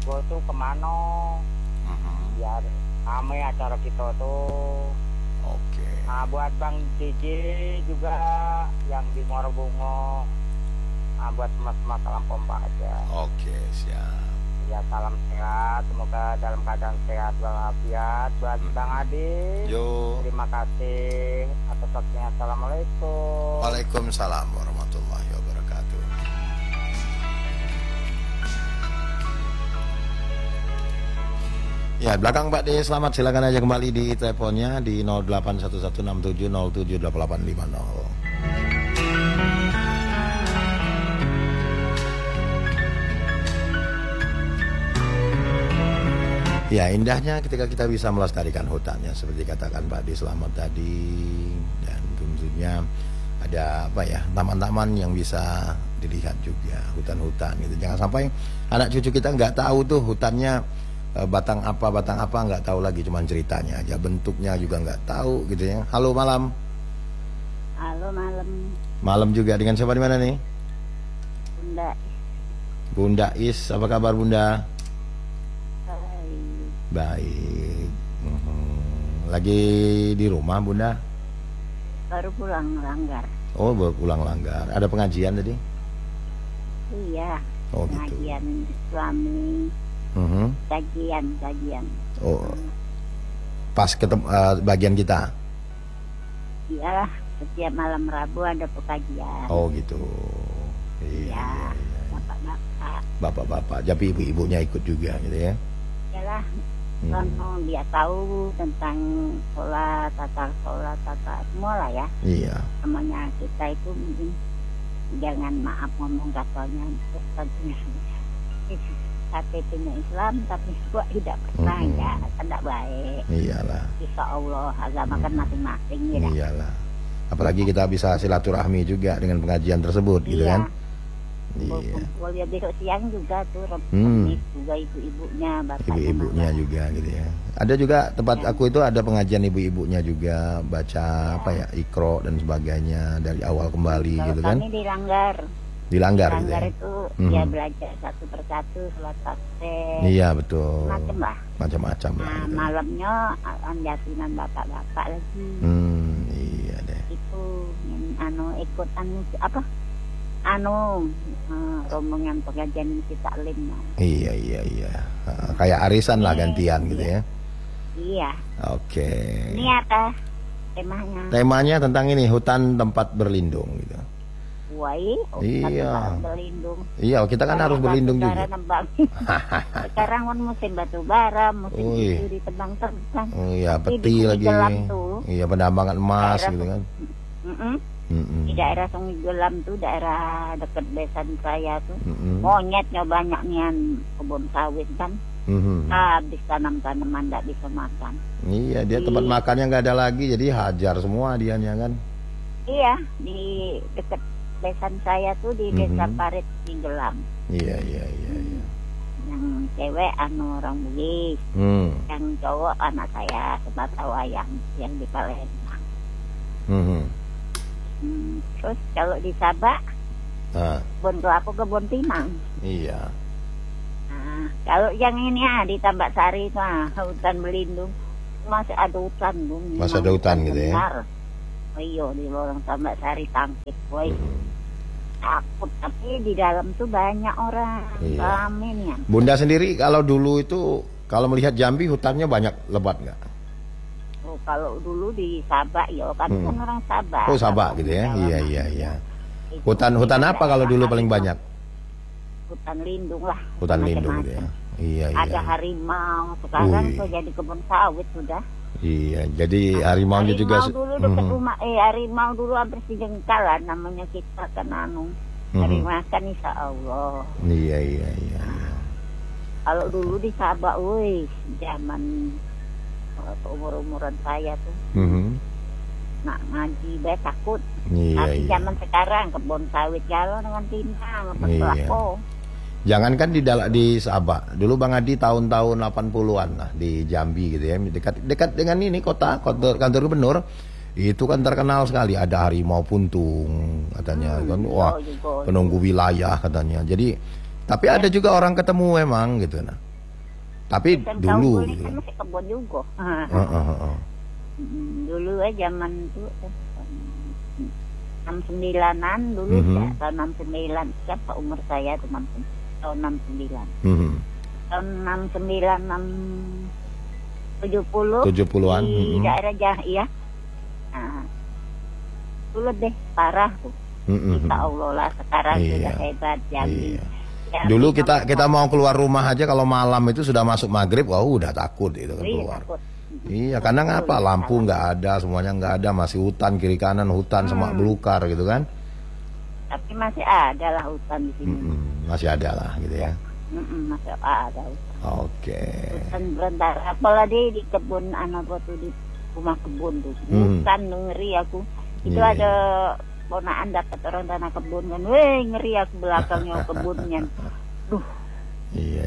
gue tuh kemana biar rame acara kita tuh. Oke. Nah buat Bang Cici juga yang di Muara Bungo, nah buat mas-mas salam pompa aja. Oke, siap. Ya salam sehat, semoga dalam keadaan sehat walafiat. Buat Bang Adi, Yo. terima kasih atas waktunya. Assalamualaikum. Waalaikumsalam warahmatullahi wabarakatuh. Ya, belakang Pak D, selamat, silakan aja kembali di teleponnya di 081167078850. Ya, indahnya ketika kita bisa melestarikan hutannya seperti katakan Pak D Selamat tadi, dan tentunya ada apa ya, taman-taman yang bisa dilihat juga, hutan-hutan gitu. Jangan sampai anak cucu kita nggak tahu tuh hutannya batang apa nggak tahu lagi, cuman ceritanya aja, bentuknya juga nggak tahu gitu ya. Halo malam. Halo malam. Malam juga, dengan siapa di mana nih? Bunda. Bunda Is, apa kabar Bunda? Baik. Baik. Lagi di rumah Bunda? Baru pulang Langgar. Oh, baru pulang Langgar. Ada pengajian tadi? Iya. Oh, gitu. Pengajian suami. Kajian. Oh, pas ketemu bagian kita. Iyalah, setiap malam Rabu ada pengajian. Oh gitu. Iya. Bapak-bapak. Bapak-bapak, tapi ibu-ibunya ikut juga gitu ya. Iyalah, dia tahu tentang sholat, tata semua lah ya. Iya. Namanya kita itu mungkin jangan maaf ngomong katanya, terus tentunya KTP-nya Islam tapi kok tidak pernah ya, tidak baik. Iyalah. Insya Allah agama kan masing-masing ya. Iyalah. Apalagi kita bisa silaturahmi juga dengan pengajian tersebut gitu kan. Iya. Kumpul ya besok siang juga tuh juga ibu-ibunya, ibu-ibunya juga gitu ya. Ada juga tempat aku itu ada pengajian ibu-ibunya juga, baca apa ya, Iqra dan sebagainya dari awal kembali. Kalau gitu kan. Kami di Langgar. Di Langgar gitu ya. Itu ya belajar satu persatu sholat tasbih. Iya betul. Macam lah. Macam-macam lah. Nah, gitu. Malamnya yasinan bapak-bapak lagi. Iya deh. Itu ikut rombongan pengajian musik taklim. Iya. Kayak arisan lah gantian gitu ya. Iya. Oke. Ini apa temanya? Temanya tentang ini, hutan tempat berlindung gitu. Iya. Berlindung. Iya, kita kan harus berlindung juga. Sekarang kan musim batu bara, musim itu ditebang-tebang. Oh iya, peti lagi. Iya, penambangan emas gitu kan. Di daerah Sungai Gelam tuh, daerah dekat besan saya tuh, monyetnya banyak nih, kebun sawit kan. Habis tanam-tanaman tidak bisa makan. Iya, dia tempat makannya nggak ada lagi, jadi hajar semua dianya kan. Iya, di dekat besan saya tuh di desa Parit di Gelam. Iya. Yang cewek orang Bugis, yang cowok anak saya Sebatawayang yang di Palembang. Terus kalau di Sabah, kebun kelapa, kebun timang. Iya. Nah, kalau yang ini di Tambak Sari itu hutan berlindung, masih ada hutan dong. Masih ada hutan gitu ya. Oh iya, di lorong Tambak Sari Tangkit, boy. Takut, tapi di dalam tuh banyak orang. Iya. Rame nih. Bunda sendiri kalau dulu itu, kalau melihat Jambi hutannya banyak lebat nggak? Oh, kalau dulu di Sabah ya kan orang Sabah. Oh Sabah gitu ya. Iya. Hutan apa kalau dulu paling banyak? Hutan lindung lah. Hutan lindung gitu ya. Iya. Ada harimau, sekarang tuh jadi kebun sawit sudah. Iya, jadi harimaunya juga dulu dekat rumah, harimau dulu hampir sejengkalan, namanya kita kan hari makan insya Allah. Iya. Kalau dulu di Sabah, zaman umur-umuran saya tuh, nak ngaji takut. Tapi zaman sekarang kebun sawit jalan dengan tinang, pelako. Jangankan di Sabah, dulu Bang Adi tahun-tahun 80-an lah di Jambi gitu ya, dekat dengan ini kantor gubernur, itu kan terkenal sekali, ada harimau puntung katanya kan, penunggu wilayah katanya. Jadi tapi ada juga orang ketemu memang gitu nah. Tapi dulu gitu. Kan masih kebun juga. Dulu zaman itu 69-an dulu ya, tahun 69 siapa umur saya itu tahun 69. Tahun 69 70-an di daerah ya. Nah, dulu deh parah tuh. Insya Allah lah sekarang sudah hebat Jambi. Ya, dulu kita mau keluar rumah aja kalau malam itu sudah masuk maghrib, wah udah takut itu kan keluar. Takut. Iya, karena ngapa? Lampu nggak ada, semuanya nggak ada, masih hutan kiri kanan, hutan semak belukar gitu kan. Tapi masih ada lah hutan di sini. Masih ada lah gitu ya. Masih ada hutan. Oke. Hutan berantara, apalagi di kebun anak waktu di rumah kebun tuh. Hutan ngeri aku. Itu ada ponaan dapat orang tanah kebun kan, ngeri aku belakangnya kebunnya. Duh. Iya.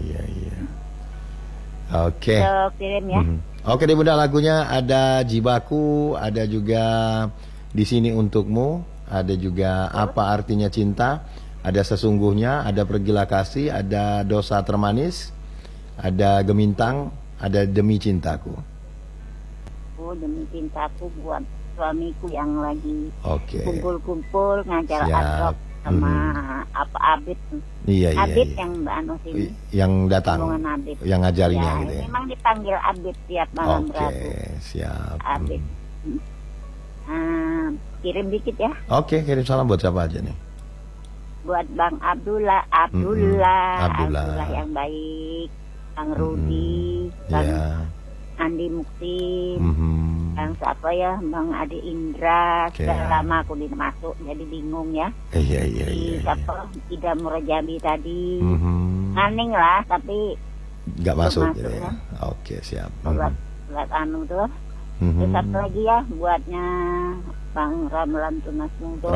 Oke. Kirim ya. Oke deh Bunda, lagunya ada Jibaku, ada juga Di Sini Untukmu, ada juga Apa Artinya Cinta, ada Sesungguhnya, ada Pergilah Kasih, ada Dosa Termanis, ada Gemintang, ada Demi Cintaku. Oh, Demi Cintaku buat suamiku yang lagi kumpul-kumpul ngajar adrok sama apa Abid. Iya. Abid yang Mbak Anu sini. Yang datang. Yang ngajarinya gitu ya. Memang dipanggil Abid tiap malam Rabu. Oke, siap. Abid. Kirim dikit ya. Oke, kirim salam buat siapa aja nih? Buat Bang Abdullah yang baik, Bang Rudi, Bang Andi Mukti, Bang siapa ya, Bang Adi Indra. Sudah lama aku masuk jadi bingung ya. Iya. Siapa Ida Murajabi tadi, Nganing lah tapi nggak masuk gitu ya. Oke, siap. Buat anu tuh. Terus satu lagi ya buatnya Bang Ramlan Tunas Mudo.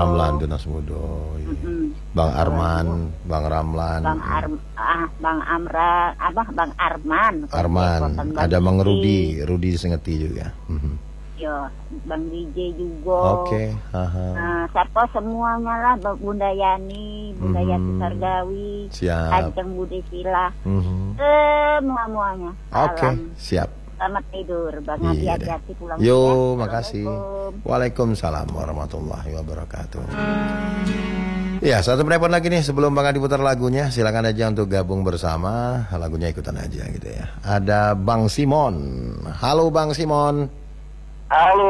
Bang Arman, Bang Ramlan. Bang Arman. Ada Bang Rudi Sengeti juga. Yo, Bang DJ juga. Oke. Siapa semuanya lah, Bunda Yani, Bunda Yati Sargawi, Ajeng Budi Sila. Semuanya. Oke, siap. Selamat tidur, Bang Adi, hati-hati pulang. Yo, makasih. Waalaikumsalam warahmatullahi wabarakatuh. Ya, satu menelpon lagi nih sebelum Bang Adi putar lagunya. Silakan aja untuk gabung bersama. Lagunya ikutan aja gitu ya. Ada Bang Simon. Halo Bang Simon. Halo.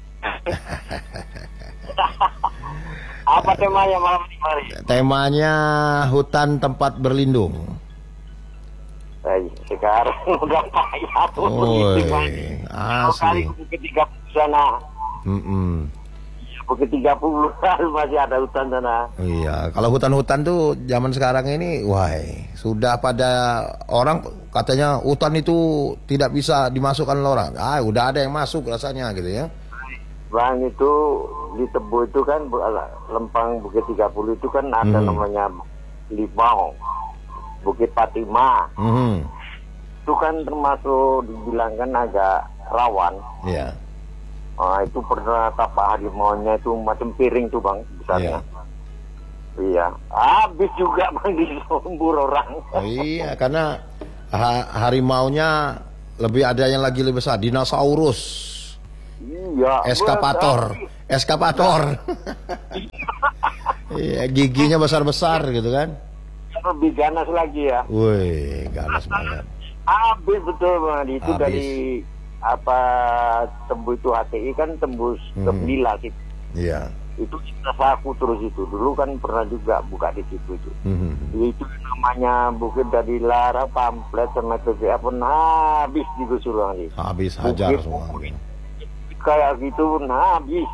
Apa temanya malam ini? Temanya hutan tempat berlindung. Sekarang udah payah tuh. Asli. Bukit 30 sana. Bukit 30 masih ada hutan sana. Iya, kalau hutan-hutan tuh zaman sekarang ini, sudah pada orang katanya hutan itu tidak bisa dimasukkan oleh orang. Udah ada yang masuk rasanya gitu ya. Bang, itu di Tebu itu kan lempang Bukit 30 itu kan ada namanya Limau, Bukit Fatimah. Itu kan termasuk dibilangkan agak rawan. Iya. Itu pernah tapak harimaunya itu macam piring tuh Bang besarnya. Iya. Habis juga Bang disembur orang. Iya, karena harimaunya ada yang lagi lebih besar, dinosaurus. Iya. Eskapator. Iya, giginya besar-besar gitu kan. Lebih ganas lagi ya. Wih, ganas banget. Habis betul Bang. Itu dari Tebu itu HTI kan tembus ke Bila gitu. Iya. Itu kita saku terus itu. Dulu kan pernah juga buka di situ itu. Itu namanya Bukit dari Lara, pamflet sama PPA pun habis digusur lagi. Habis hajar semua. Kayak gitu pun habis.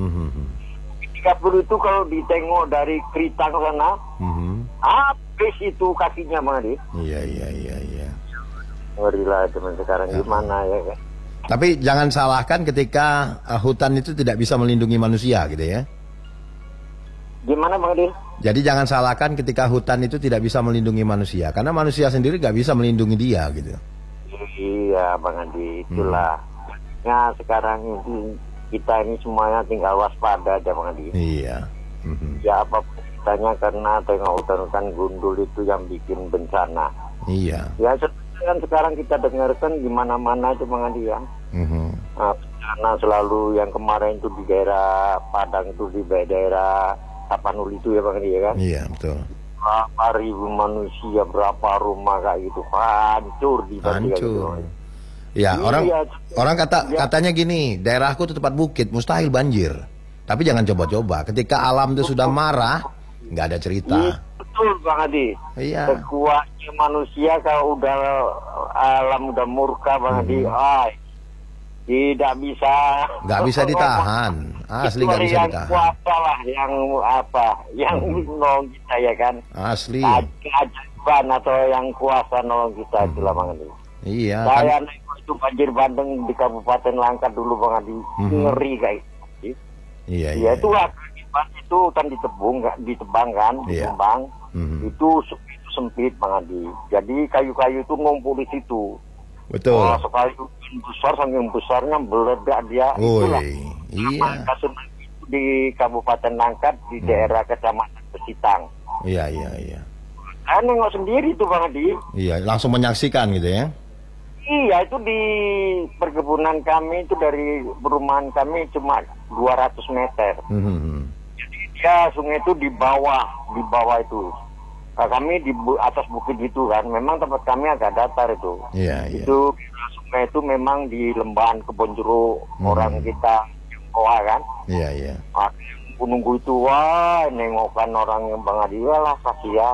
30 itu kalau ditengok dari Kritang sana, habis itu kakinya Bang. Iya. Ngeri lah teman sekarang gimana ya kan. Tapi jangan salahkan ketika hutan itu tidak bisa melindungi manusia gitu ya. Gimana Bang Adi? Jadi jangan salahkan ketika hutan itu tidak bisa melindungi manusia, karena manusia sendiri nggak bisa melindungi dia gitu. Iya Bang Adi, itulah. Ya sekarang ini kita ini semuanya tinggal waspada aja Bang Adi. Iya. Ya apapun ceritanya karena tengok hutan-hutan gundul itu yang bikin bencana. Iya. Ya kan sekarang kita dengarkan di mana-mana itu Bang Adi ya. Bencana selalu yang kemarin itu di daerah Padang itu di daerah Tapanuli itu ya Bang Adi ya kan. Iya betul. Berapa ribu manusia, berapa rumah kayak gitu hancur di hancur. Gitu. Ya orang katanya gini, daerahku itu tempat bukit, mustahil banjir. Tapi jangan coba-coba. Ketika alam itu sudah marah, nggak ada cerita. Betul Bang Adi. Iya. Sekuatnya manusia kalau udah alam udah murka Bang Adi, tidak bisa. Nggak bisa ditahan. Asli nggak bisa ditahan. Kuasa lah yang nolong kita ya kan. Asli. Keajaiban atau yang kuasa nolong kita itulah Bang Adi. Iya. Saya itu banjir bandang di Kabupaten Langkat dulu Bang Adi, ngeri kayak. Iya. Itu akibat itu kan ditebang kan, ditebang. Itu sempit Bang Adi. Jadi kayu-kayu itu ngumpul di situ. Betul. Sekali besar saking besarnya meledak dia. Itulah. Iya. Kasus di Kabupaten Langkat di daerah Kecamatan Besitang. Iya. Saya nengok sendiri tuh Bang Adi. Iya, langsung menyaksikan gitu ya. Iya, itu di perkebunan kami itu dari perumahan kami cuma 200 meter. Jadi dia sungai itu di bawah itu. Nah, kami di atas bukit itu kan, memang tempat kami agak datar itu. Iya. Itu sungai itu memang di lembahan Kebon Jeruk orang kita Tionghoa kan. Iya. Nunggu itu nengokan orang yang Bang Adi lah kasihan.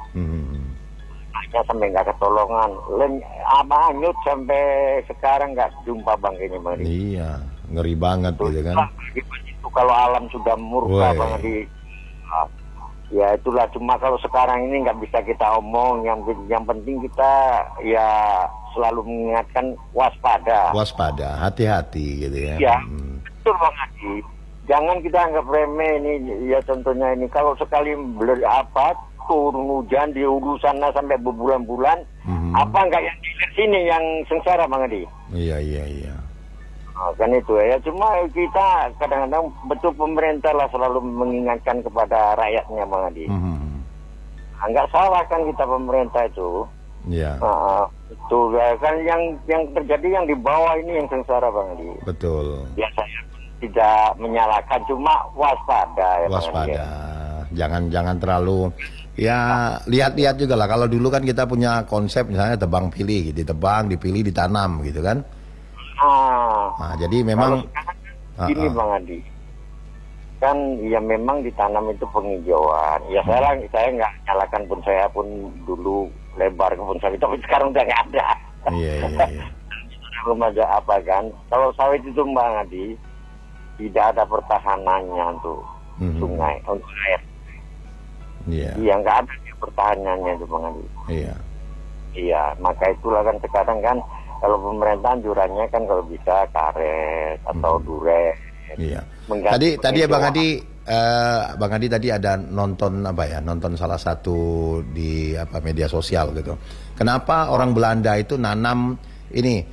Sampai nggak ketolongan, anyut sampai sekarang nggak jumpa Bang ini Bang. Iya, ngeri banget gitu kan. Itu kalau alam sudah murka Bang Adi. Ya itulah, cuma kalau sekarang ini nggak bisa kita omong. Yang penting kita ya selalu mengingatkan waspada. Waspada, hati-hati gitu ya. Iya, betul Bang Adi. Jangan kita anggap remeh ini. Ya contohnya ini kalau sekali turun hujan di hulu sana sampai berbulan-bulan, apa enggak yang di sini yang sengsara Bang Adi? Iya. Kan itu ya, cuma kita kadang-kadang betul pemerintah lah selalu mengingatkan kepada rakyatnya Bang Adi. Enggak salah kan kita pemerintah itu. Iya. Betul ya kan, yang terjadi yang di bawah ini yang sengsara Bang Adi. Betul. Ya saya tidak menyalahkan, cuma waspada ya Bang Adi. Jangan terlalu. Ya lihat-lihat juga lah. Kalau dulu kan kita punya konsep misalnya tebang pilih, gitu. Ditebang, dipilih, ditanam gitu kan. Nah, jadi memang ini Bang Adi, kan ya memang ditanam itu penghijauan. Ya saya nggak nyalakan pun, saya pun dulu lebar kebun sawit, tapi sekarang udah nggak ada. Iya. Belum ada apa kan. Kalau sawit itu Bang Adi tidak ada pertahanannya tuh sungai untuk air. Iya, nggak ada pertahanannya itu Bang Adi. Iya, maka itulah kan sekarang kan kalau pemerintah anjurannya kan kalau bisa karet atau duren. Iya. Tadi ya Bang Adi tadi ada nonton salah satu di media sosial gitu. Kenapa orang Belanda itu nanam ini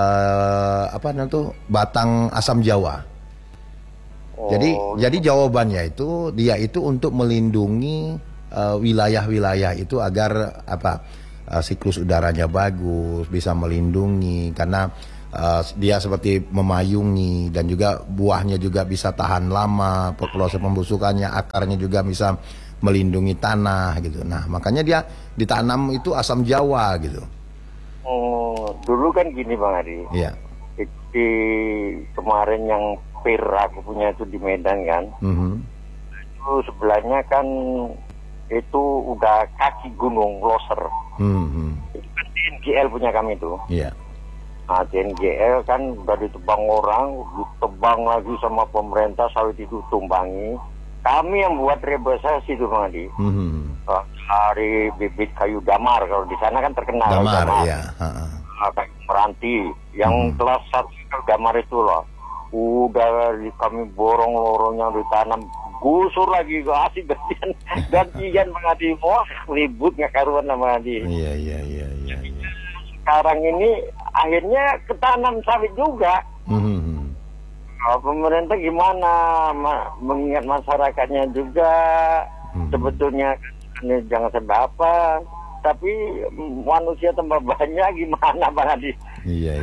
batang asam Jawa? Jadi jawabannya itu dia itu untuk melindungi wilayah-wilayah itu agar siklus udaranya bagus, bisa melindungi karena dia seperti memayungi, dan juga buahnya juga bisa tahan lama, proses pembusukannya, akarnya juga bisa melindungi tanah gitu. Nah, makanya dia ditanam itu asam Jawa gitu. Dulu kan gini Bang Adi. Iya. Di kemarin yang aku punya itu di Medan kan, itu sebelahnya kan itu udah kaki gunung Loser. Itu kan TNGL punya kami itu. Iya. Nah TNGL kan udah ditebang orang, ditebang lagi sama pemerintah, sawit itu tumbangi. Kami yang buat reboisasi itu Bang Adi. Dari bibit kayu damar, kalau di sana kan terkenal. Damar. Iya. Kayu meranti, yang kelas 1 damar itu loh. Udah kami borong lorongnya ditanam, gusur lagi, asik gantian Bang Adi. Wah ribut nggak karuan Bang Adi. Iya. Sekarang ini akhirnya ketanam sawit juga. Pemerintah gimana mengingat masyarakatnya juga. Sebetulnya jangan sampai tapi manusia tambah banyak, gimana Bang Adi? Iya.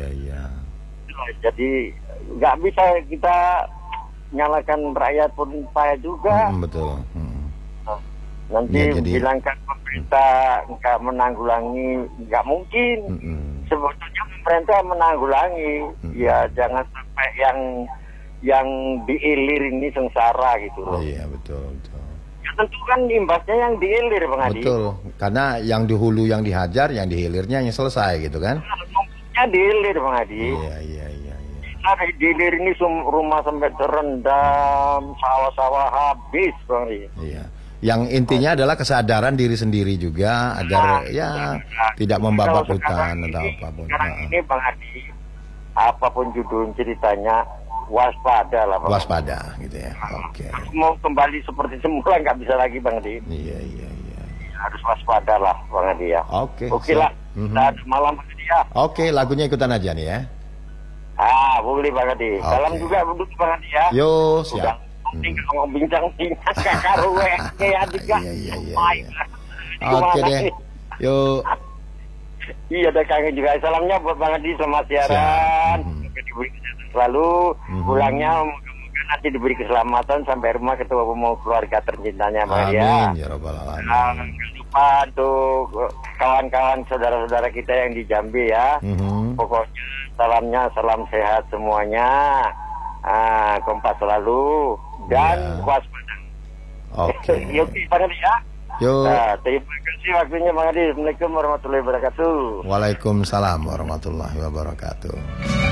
Jadi nggak bisa kita nyalakan rakyat pun payah juga. Betul. Nanti ya, jadi, bilangkan pemerintah nggak menanggulangi, nggak mungkin. Sebetulnya pemerintah menanggulangi, ya jangan sampai yang diilir ini sengsara gitu loh. Iya betul. Ya tentu kan imbasnya yang diilir Bang Adi. Betul, karena yang di hulu yang dihajar, yang di hilirnya yang selesai gitu kan? Maksudnya diilir Bang Adi. Iya. Nah, diilir ini rumah sampai terendam, sawah-sawah habis Bang Adi. Iya. Yang intinya adalah kesadaran diri sendiri juga agar tidak membabak hutan atau apapun. Sekarang ini Bang Adi, apapun judul ceritanya, waspada lah Bang. Waspada gitu ya. Oke. Mau kembali seperti semula nggak bisa lagi Bang Adi. Iya. Harus waspada lah Bang Adi ya. Oke lah. Malam Bang Adi ya. Oke, lagunya ikutan aja nih ya. Boleh Bang Adi. Salam juga untuk Bang Adi ya. Yo, siap. Ngomong bincang-bincang kakak ruwe ya juga. Iya. Oke deh. Yuk. Iya, ada kangen juga. Salamnya buat Bang Adi, selamat siaran. Selalu pulangnya moga-moga nanti diberi keselamatan sampai rumah ketemu keluarga tercintanya Bang Adi ya. Amin ya rabbal alamin. Jangan lupa tuh kawan-kawan saudara-saudara kita yang di Jambi ya. Pokoknya salamnya salam sehat semuanya. Kompas selalu dan waspada. Oke. Yuk Bang Adi ya. Yuk. Terima kasih waktunya Bang Adi. Assalamualaikum warahmatullahi wabarakatuh. Waalaikumsalam warahmatullahi wabarakatuh.